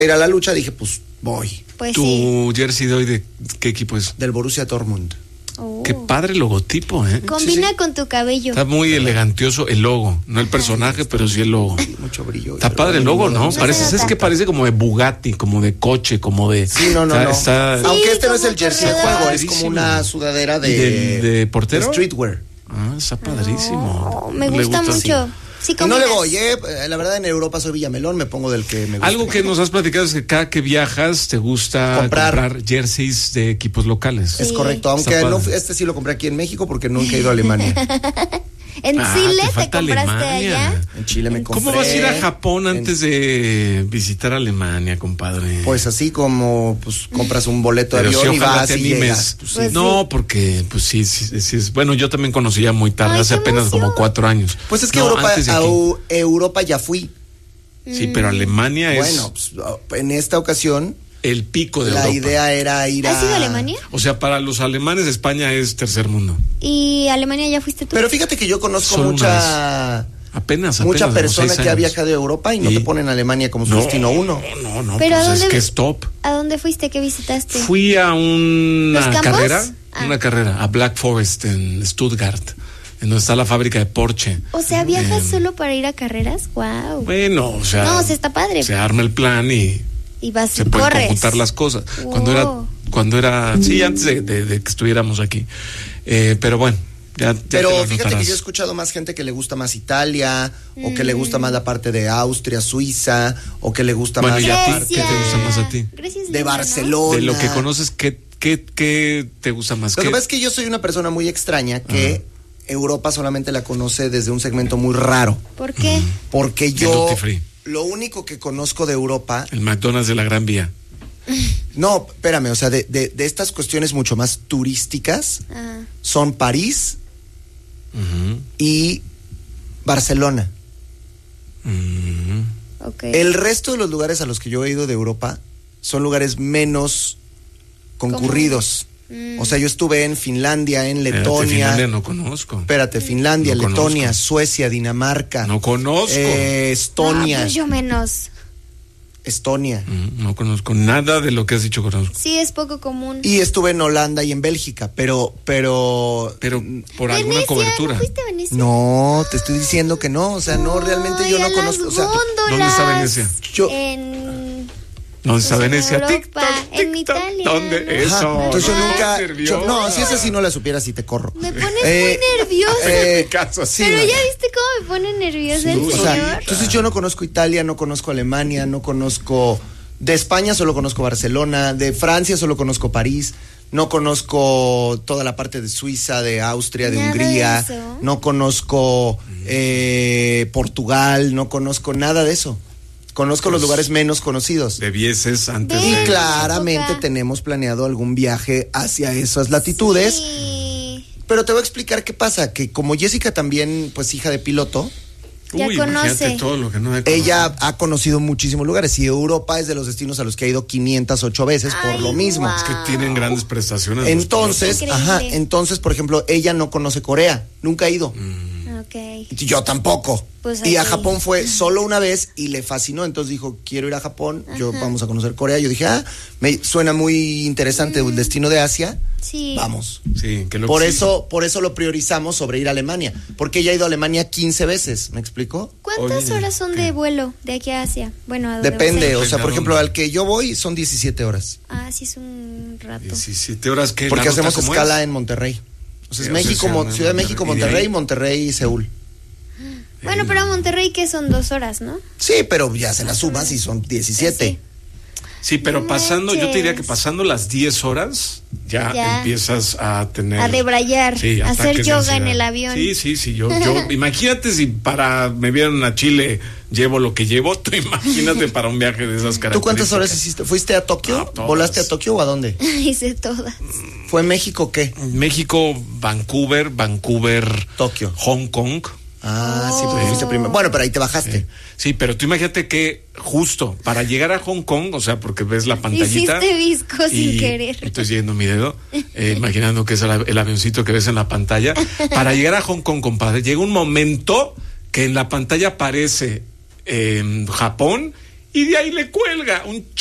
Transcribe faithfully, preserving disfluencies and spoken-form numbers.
ir a la lucha, dije, pues voy. Pues ¿Tu sí. jersey de hoy de qué equipo es? Del Borussia Dortmund. Oh. Qué padre logotipo, ¿eh? Combina Sí, sí. con tu cabello. Está muy elegantioso el logo, no el personaje, pero sí el logo. Mucho brillo. Está pero padre el logo, ¿no? se Parece, nota. es que parece como de Bugatti, como de coche, como de... Sí, no, no, está, no. está- Sí, Aunque este no es como el jersey de corredor. juego, es como Padrísimo. una sudadera de... ¿Y del- de portero? de streetwear. Ah, está padrísimo. Oh, me Le gusta sí. mucho. Sí, Y no le combinas. voy, ¿eh? La verdad, en Europa soy Villamelón, me pongo del que me gusta. Algo que nos has platicado es que cada que viajas te gusta Comprar. comprar, jerseys de equipos locales. Es Sí. correcto, aunque Está no, padre. este sí lo compré aquí en México porque nunca he ido a Alemania. En Ah, Chile te te, falta compraste Alemania. allá. En Chile me compré. ¿Cómo vas a ir a Japón en- antes de visitar Alemania, compadre? Pues así como pues compras un boleto de Pero sí, avión y ojalá vas te y animes. llegas. Pues, sí. Pues no, porque, pues sí, sí, sí es. Bueno, yo también conocí ya muy tarde, Ay, hace qué apenas emoción. como cuatro años. Pues es que No, Europa, antes de a aquí. Eu- Europa ya fui. Sí, pero Alemania es Bueno, pues, en esta ocasión el pico de la Europa. idea era ir a... ¿Has ido a Alemania? O sea, para los alemanes España es tercer mundo. ¿Y Alemania ya fuiste tú? Pero fíjate que yo conozco Solo mucha... Apenas, apenas. Mucha como persona seis que ha años. viajado a Europa y no Y- te ponen Alemania como su No, destino uno. No, no, ¿Pero pues a es dónde- que es top. ¿A dónde fuiste? ¿Qué visitaste? Fui a una ¿Los campos? carrera, Ah. una carrera, a Black Forest en Stuttgart, en donde está la fábrica de Porsche. O sea, ¿viajas Eh, solo para ir a carreras? Wow. Bueno, o sea, No, o sea, está padre. se arma el plan y Y vas se y pueden corres. conjuntar las cosas. Wow. Cuando era, cuando era, sí, antes de, de- de que estuviéramos aquí. Eh, pero bueno, ya, ya te Pero lo fíjate que anotarás. yo he escuchado más gente que le gusta más Italia, o que le gusta más la parte de Austria, Suiza, o que le gusta Bueno, más ¿y la a ti parte qué te gusta más a ti? Grecia es de linda, ¿no? Barcelona. De lo que conoces, ¿qué, qué, qué te gusta más? Lo que ¿Qué- pasa es que yo soy una persona muy extraña que Europa solamente la conoce desde un segmento muy raro. ¿Por qué? Porque El yo duty free. lo único que conozco de Europa, El McDonald's de la Gran Vía. no, espérame, o sea, de, de, de estas cuestiones mucho más turísticas, Ah, son París Ujú, y Barcelona. ujú. ok. El resto de los lugares a los que yo he ido de Europa son lugares menos concurridos. Mm. O sea, yo estuve en Finlandia, en Espérate, Letonia. Finlandia no conozco. Espérate, Finlandia, No Letonia, conozco. Suecia, Dinamarca. No conozco. eh, Estonia. Ah, pues yo menos. Estonia. Mm, No conozco nada de lo que has dicho, conozco. Sí, es poco común. Y estuve en Holanda y en Bélgica, pero, pero. Pero por alguna Venecia, cobertura. ¿no fuiste a Venecia? No, te estoy diciendo que no. O sea, no, realmente yo Ay, no a conozco. las O sea, ¿dónde está góndolas. Venecia? Yo- En... ¿Dónde está Pues en Venecia? Europa, Tic-tac, en tic-tac. Italia, ¿Dónde? ¿no? Eso. ajá, entonces yo no, nunca. nerviosa. yo- no, si es así no la supiera, si te corro. Me pones Eh, muy nerviosa. eh, caso, sí, Pero no. ya viste cómo me pone nerviosa el O señor. sea, entonces yo no conozco Italia, no conozco Alemania, no conozco. De España solo conozco Barcelona, de Francia solo conozco París, no conozco toda la parte de Suiza, de Austria, de Nada Hungría, de eso. no conozco eh, Portugal, no conozco nada de eso. Conozco los lugares menos conocidos. Debieses antes Ve. Y de... claramente Época. tenemos planeado algún viaje hacia esas latitudes. Sí. Pero te voy a explicar qué pasa, que como Jessica también, pues hija de piloto, Ya Uy, conoce. imagínate todo lo que no he ella ha conocido muchísimos lugares y Europa es de los destinos a los que ha ido quinientas ocho veces por Ay, lo mismo. guau. Es que tienen grandes prestaciones. los Entonces, Increíble. ajá, entonces, por ejemplo, ella no conoce Corea, nunca ha ido. Ok. Y yo tampoco. Pues y a ahí. Japón fue solo una vez y le fascinó, entonces dijo, quiero ir a Japón, yo vamos a conocer Corea. Yo dije, ah, me suena muy interesante el destino de Asia. Sí. Vamos. pilotos. Sí, que lo Por sí. eso, por eso lo priorizamos sobre ir a Alemania, porque ella ha ido a Alemania quince veces, ¿me explico? ¿Cuántas Oye, horas son ¿qué? de vuelo de aquí a Asia? Bueno, a donde Depende, vas o a ir. sea, por Depende a ejemplo, dónde. al que yo voy son diecisiete horas, Ah, sí, es un rato. diecisiete horas que porque hacemos escala en Monterrey. O sea, es Sí, o sea, México, sí, Mon- en Ciudad de México, Monterrey. Monterrey, Monterrey y Seúl. Bueno, pero a Monterrey, que son dos horas, ¿no? Sí, pero ya se las sumas y son diecisiete. Sí. Sí, pero No pasando, yo te diría que manches. pasando las diez horas, ya, Ya. empiezas a tener... A debrayar, Sí, a hacer ataques de yoga ansiedad. en el avión. Sí, sí, sí, yo, yo, imagínate si para, me vieran a Chile, llevo lo que llevo, tú imagínate para un viaje de esas características. ¿Tú cuántas horas hiciste? ¿Fuiste a Tokio? No, todas. ¿Volaste a Tokio o a dónde? Hice todas. ¿Fue México qué? México, Vancouver, Vancouver, Tokio. Hong Kong. Ah, sí, pues Oh. fuiste primero. Bueno, pero ahí te bajaste. Sí, pero tú imagínate que justo para llegar a Hong Kong, o sea, porque ves la pantallita. Hiciste visco sin y querer. Estoy siguiendo mi dedo, eh, imaginando que es el, el avioncito que ves en la pantalla. Para llegar a Hong Kong, compadre, llega un momento que en la pantalla aparece eh, Japón y de ahí le cuelga un